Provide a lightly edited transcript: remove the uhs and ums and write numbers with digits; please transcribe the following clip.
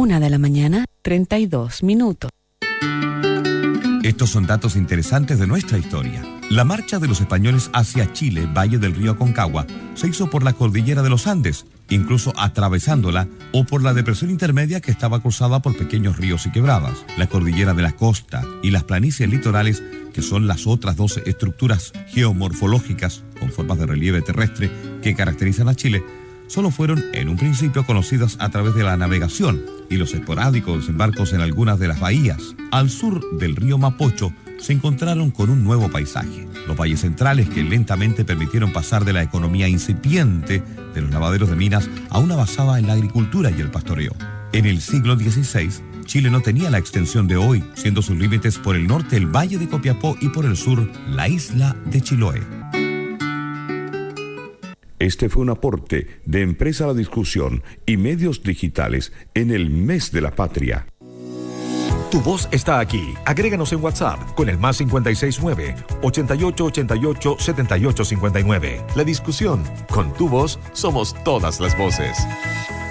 1:32 a.m. Estos son datos interesantes de nuestra historia. La marcha de los españoles hacia Chile, Valle del Río Aconcagua, se hizo por la cordillera de los Andes, incluso atravesándola, o por la depresión intermedia que estaba cruzada por pequeños ríos y quebradas. La cordillera de la costa y las planicies litorales, que son las otras dos estructuras geomorfológicas con formas de relieve terrestre que caracterizan a Chile, solo fueron en un principio conocidas a través de la navegación y los esporádicos desembarcos en algunas de las bahías. Al sur del río Mapocho se encontraron con un nuevo paisaje: los valles centrales, que lentamente permitieron pasar de la economía incipiente de los lavaderos de minas a una basada en la agricultura y el pastoreo. En el siglo XVI, Chile no tenía la extensión de hoy, siendo sus límites por el norte el Valle de Copiapó y por el sur la isla de Chiloé. Este fue un aporte de Empresa La Discusión y Medios Digitales en el Mes de la Patria. Tu voz está aquí. Agréganos en WhatsApp con el +569 8888 7859. La Discusión. Con tu voz somos todas las voces.